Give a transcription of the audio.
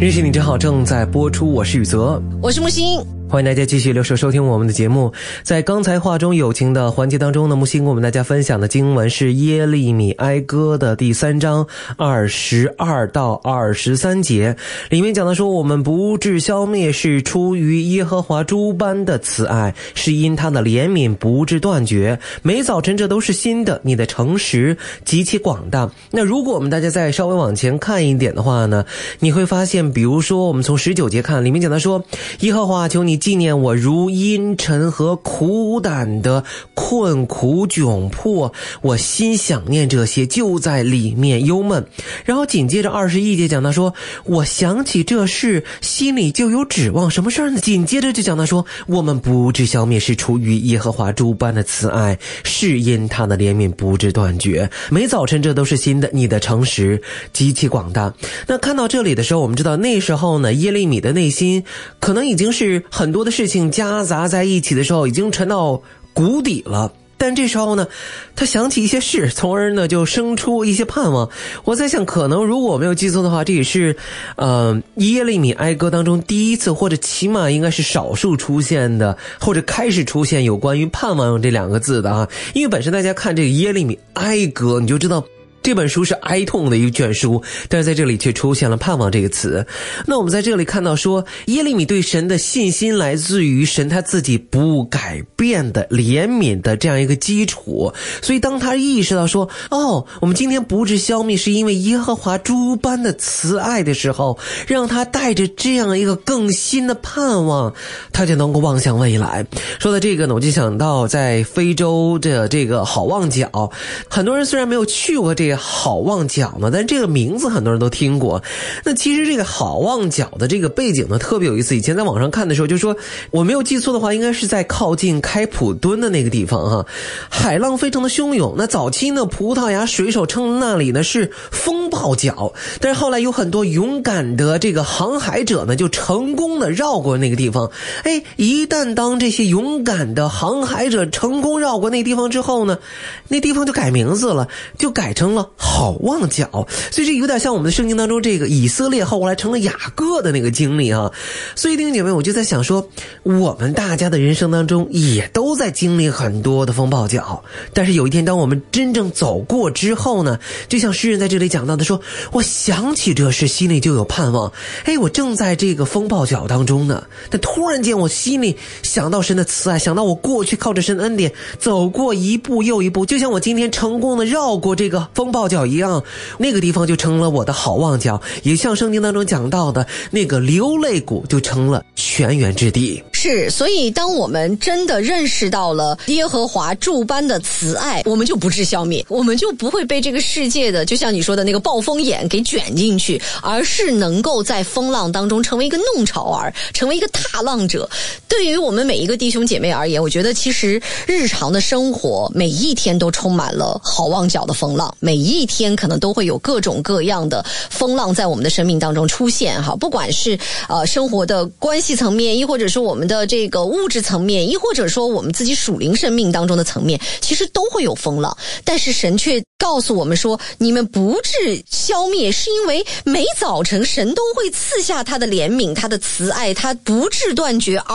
日系你真好正在播出，我是宇泽， 我是木星。 欢迎大家继续留守收听我们的节目。在刚才话中有情的环节当中呢，木星跟我们大家分享的经文是耶利米哀歌的第3章22到23节，里面讲到说，我们不致消灭是出于耶和华诸般的慈爱，是因他的怜悯不致断绝，每早晨这都是新的，你的诚实极其广大。那如果我们大家再稍微往前看一点的话呢，你会发现比如说我们从19节看，里面讲到说，耶和华求你纪念我如阴沉和苦胆的困苦窘迫，我心想念这些，就在里面忧闷。然后紧接着21节讲到说，我想起这事，心里就有指望。什么事呢？紧接着就讲到说，我们不致消灭是出于耶和华诸般的慈爱，是因他的怜悯不致断绝，每早晨这都是新的，你的诚实极其广大。那看到这里的时候，我们知道那时候呢，耶利米的内心可能已经是很多的事情夹杂在一起的时候，已经沉到谷底了。但这时候呢，他想起一些事，从而呢就生出一些盼望。我在想，可能如果我没有记错的话，这也是耶利米哀歌当中第一次，或者起码应该是少数出现的，或者开始出现有关于盼望这2个字的啊。因为本身大家看这个耶利米哀歌，你就知道这本书是哀痛的一卷书，但是在这里却出现了盼望这个词。那我们在这里看到说，耶利米对神的信心来自于神他自己不改变的怜悯的这样一个基础。所以当他意识到说，我们今天不致消灭是因为耶和华诸般的慈爱的时候，让他带着这样一个更新的盼望，他就能够望向未来。说到这个呢，我就想到在非洲的这个好望角，很多人虽然没有去过这个好望角呢，但这个名字很多人都听过。那其实这个好望角的这个背景呢特别有意思，以前在网上看的时候就说，我没有记错的话，应该是在靠近开普敦的那个地方哈，海浪非常的汹涌。那早期呢，葡萄牙水手称那里呢是风暴角，但是后来有很多勇敢的这个航海者呢就成功的绕过那个地方。一旦当这些勇敢的航海者成功绕过那地方之后呢，那地方就改名字了，就改成了好望角。所以这有点像我们的圣经当中这个以色列后来成了雅各的那个经历啊。所以弟兄姐妹，我就在想说，我们大家的人生当中也都在经历很多的风暴角，但是有一天当我们真正走过之后呢，就像诗人在这里讲到的说，我想起这事，心里就有盼望。我正在这个风暴角当中呢，但突然间我心里想到神的慈爱，想到我过去靠着神的恩典走过一步又一步，就像我今天成功的绕过这个风暴角一样，那个地方就成了我的好望角，也像圣经当中讲到的那个流泪谷就成了泉源之地。 是，所以当我们真的认识到了耶和华诸般的慈爱，我们就不致消灭，我们就不会被这个世界的就像你说的那个暴风眼给卷进去，而是能够在风浪当中成为一个弄潮儿，成为一个踏浪者。对于我们每一个弟兄姐妹而言，我觉得其实日常的生活每一天都充满了好望角的风浪，每一天可能都会有各种各样的风浪在我们的生命当中出现哈，不管是生活的关系层面，亦或者说我们的这个物质层面，亦或者说我们自己属灵生命当中的层面，其实都会有风浪。但是神却告诉我们说，你们不致消灭，是因为每早晨神都会赐下他的怜悯，他的慈爱，他不致断绝。